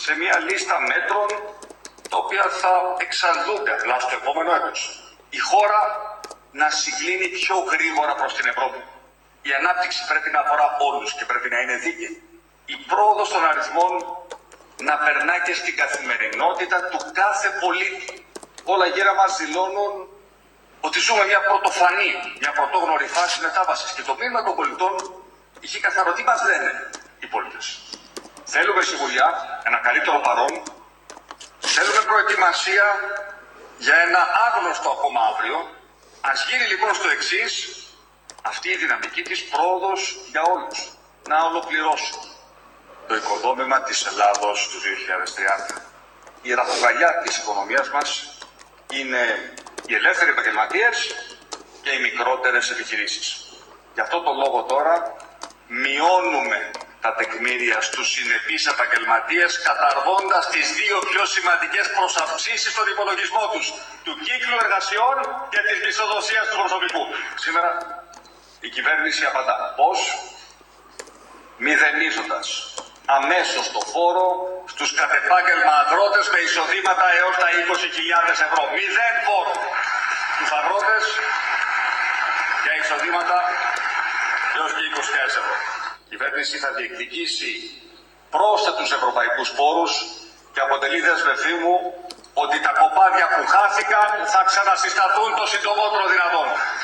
σε μια λίστα μέτρων τα οποία θα εξαντλούνται απλά στο επόμενο έτος. Η χώρα να συγκλίνει πιο γρήγορα προς την Ευρώπη. Η ανάπτυξη πρέπει να αφορά όλους και πρέπει να είναι δίκαιη. Η πρόοδος των αριθμών να περνάει και στην καθημερινότητα του κάθε πολίτη. Όλα γύρω μας δηλώνουν ότι ζούμε μια πρωτοφανή, μια πρωτόγνωρη φάση μετάβασης και το μήνυμα των πολιτών είχε καθαρό τι μας λένε οι πολίτες. Θέλουμε σιγουριά, ένα καλύτερο παρόν, θέλουμε προετοιμασία για ένα άγνωστο ακόμα αύριο. Ας γίνει λοιπόν στο εξής αυτή η δυναμική της πρόοδος για όλους. Να ολοκληρώσουν το οικοδόμημα της Ελλάδος του 2030. Η ραχοκαλιά της οικονομίας μας είναι οι ελεύθεροι επαγγελματίες και οι μικρότερες επιχειρήσεις. Γι' αυτό το λόγο τώρα μειώνουμε τα τεκμήρια στους συνεπείς επαγγελματίες, καταργώντας τις δύο πιο σημαντικές προσαυξήσεις στον υπολογισμό τους, του κύκλου εργασιών και της μισθοδοσίας του προσωπικού. Σήμερα η κυβέρνηση απαντά. Πώς? Μηδενίζοντας αμέσως το φόρο στους κατεπάγγελμα αγρότες με εισοδήματα έως τα 20.000 ευρώ. Μηδέν φόρο στους αγρότες για εισοδήματα έως και 20.000 ευρώ. Η κυβέρνηση θα διεκδικήσει πρόσθετους ευρωπαϊκούς πόρους και αποτελεί δέσμευσή μου ότι τα κοπάδια που χάθηκαν θα ξανασυσταθούν το συντομότερο δυνατόν.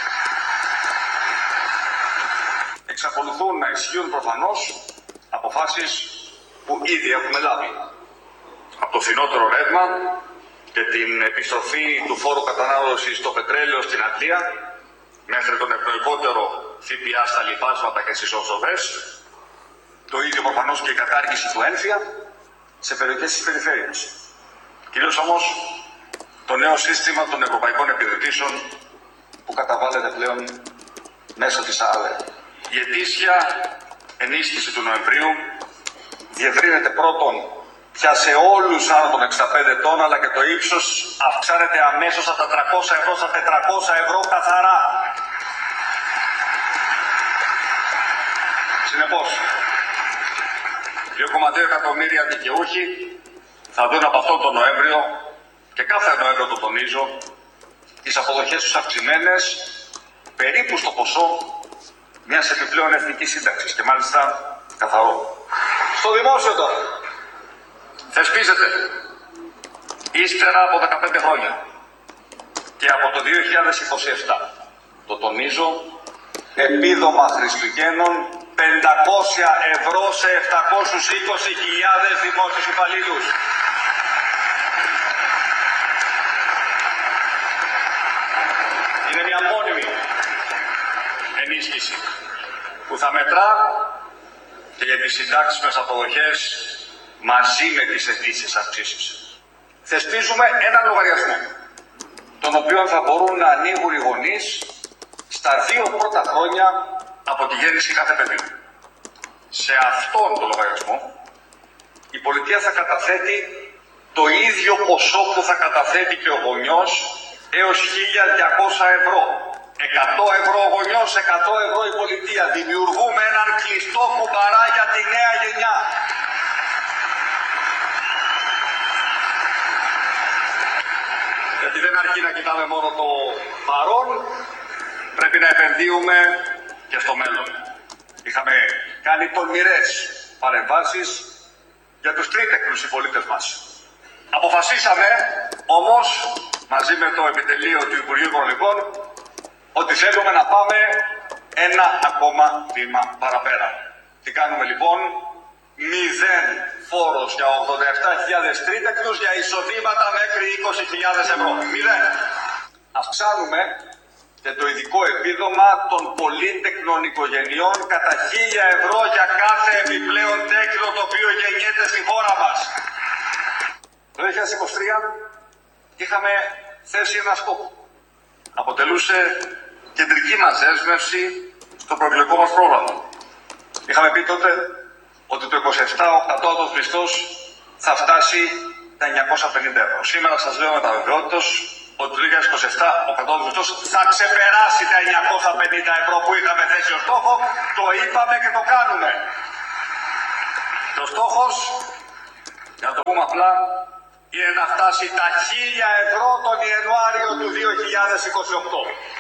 Εξακολουθούν να ισχύουν προφανώς αποφάσεις που ήδη έχουμε λάβει. Από το φθηνότερο ρεύμα και την επιστροφή του φόρου κατανάλωσης στο πετρέλαιο στην Αγγλία μέχρι τον ευνοϊκότερο ΦΠΑ στα λιπάσματα και στις οδοδές, το ίδιο προφανώς και η κατάργηση του έμφυα σε περιοχές της περιφέρειας. Κυρίως όμως το νέο σύστημα των ευρωπαϊκών επιδοτήσεων που καταβάλλεται πλέον μέσω της ΑΕ. Η ετήσια ενίσχυση του Νοεμβρίου διευρύνεται πρώτον πια σε όλους άνω των 65 ετών, αλλά και το ύψος αυξάνεται αμέσως από τα 300 ευρώ στα 400 ευρώ καθαρά. Συνεπώς, 2,2 εκατομμύρια δικαιούχοι θα δουν από αυτόν τον Νοέμβριο, και κάθε Νοέμβριο το τονίζω, τις αποδοχές τους αυξημένες περίπου στο ποσό μιας επιπλέον εθνικής σύνταξης και μάλιστα καθαρό. Στο δημόσιο τώρα θεσπίζεται ύστερα από 15 χρόνια και από το 2027, το τονίζω, επίδομα Χριστουγέννων 500 ευρώ σε 720.000 δημόσιους υπαλλήλους. Είναι μια μόνιμη ενίσχυση που θα μετρά και για τις συντάξιμες αποδοχές μαζί με τις ετήσιες αυξήσεις. Θεσπίζουμε έναν λογαριασμό, τον οποίο θα μπορούν να ανοίγουν οι γονείς στα 2 πρώτα χρόνια από τη γέννηση κάθε παιδιού. Σε αυτόν τον λογαριασμό η πολιτεία θα καταθέτει το ίδιο ποσό που θα καταθέτει και ο γονιός έως 1.200 ευρώ. 100 ευρώ ο γονιός, 100 ευρώ η πολιτεία. Δημιουργούμε έναν κλειστό κουμπαρά για τη νέα γενιά. Γιατί δεν αρκεί να κοιτάμε μόνο το παρόν, πρέπει να επενδύουμε και στο μέλλον. Είχαμε κάνει τολμηρές παρεμβάσεις για τους τρίτεκνους συμπολίτες μας. Αποφασίσαμε όμως, μαζί με το επιτελείο του Υπουργείου Οικονομικών, ότι θέλουμε να πάμε ένα ακόμα βήμα παραπέρα. Τι κάνουμε λοιπόν? 0 φόρος για 87.000 τρίτεκνους για εισοδήματα μέχρι 20.000 ευρώ. 0. Αυξάνουμε και το ειδικό επίδομα των πολύτεκνων οικογενειών κατά 1.000 ευρώ για κάθε επιπλέον τέκνο το οποίο γεννιέται στη χώρα μας. Το 2023 είχαμε θέσει ένα σκόπο. Αποτελούσε κεντρική μας δέσμευση στο προεκλογικό μας πρόγραμμα. Είχαμε πει τότε ότι το 27 ο κατώτατος μισθός θα φτάσει τα 950 ευρώ. Σήμερα σας λέω με τα βεβαιότητας ότι το 2027 ο κατώτατος μισθός θα ξεπεράσει τα 950 ευρώ που είχαμε θέσει ως στόχο. Το είπαμε και το κάνουμε. Και ο στόχος Για να το πούμε απλά, είναι να φτάσει τα 1.000 ευρώ τον Ιανουάριο του 2028.